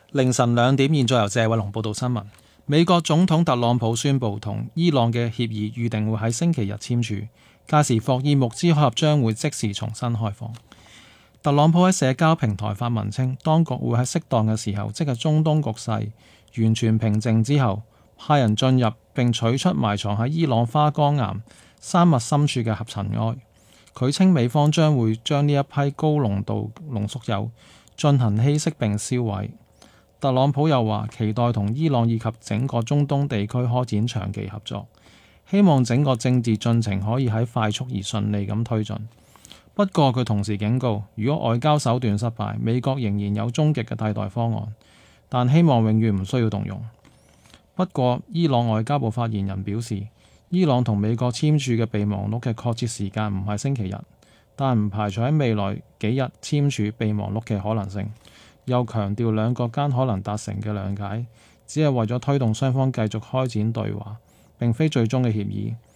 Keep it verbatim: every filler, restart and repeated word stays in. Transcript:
凌晨兩點，現在由謝偉龍報道新聞。美國總統特朗普宣布同伊朗嘅協議預定會喺星期日簽署，屆時霍爾木茲海峽將會即時重新開放。特朗普喺社交平台發文稱，當局會喺適當嘅時候，即係中東局勢完全平靜之後，派人進入並取出埋藏喺伊朗花崗岩山脈深處嘅核塵埃。佢稱美方將會將呢一批高濃度濃縮鈾進行稀釋並銷毀。特朗普又話期待同伊朗以及整個中東地區開展長期合作，希望整個政治進程可以喺快速而順利咁推進。不過佢同時警告，如果外交手段失敗，美國仍然有終極嘅替代方案，但希望永遠唔需要動用。不過伊朗外交部發言人表示，伊朗同美國簽署嘅備忘錄嘅確切時間唔係星期日，但唔排除喺未來幾日簽署備忘錄嘅可能性。又強調兩國間可能達成嘅諒解，只係為咗推動雙方繼續開展對話，並非最終嘅協議。